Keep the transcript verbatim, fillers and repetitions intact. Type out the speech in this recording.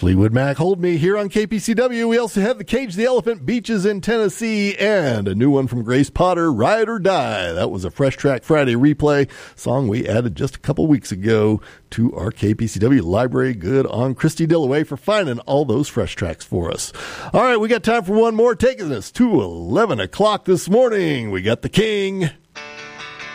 Fleetwood Mac, Hold Me here on K P C W. We also have the Cage the Elephant, Beaches in Tennessee, and a new one from Grace Potter, Ride or Die. That was a Fresh Track Friday replay song we added just a couple weeks ago to our K P C W library. Good on Christy Dillaway for finding all those fresh tracks for us. All right, we got time for one more, taking us to eleven o'clock this morning. We got the King